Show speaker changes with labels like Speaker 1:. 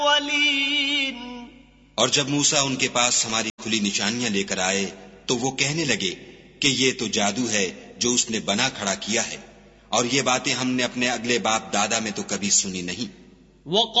Speaker 1: और जब मूसा उनके पास हमारी खुली निशानियां लेकर आए तो वो कहने लगे कि ये तो जादू है जो उसने बना खड़ा किया है, और ये बातें हमने अपने अगले बाप दादा में तो कभी सुनी नहीं।